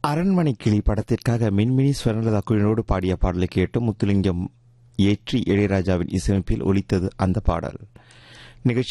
அரண்மனை கிளி படத்திற்காக மின்மினி ஸ்வர்ணலதா குழுவினோடு பாடிய பாடலை கேட்டு முத்துலிங்கம் ஏற்றி இளையராஜாவின் இசையமைப்பில் ஒலித்தது அந்த பாடல். நிகழ்ச்சி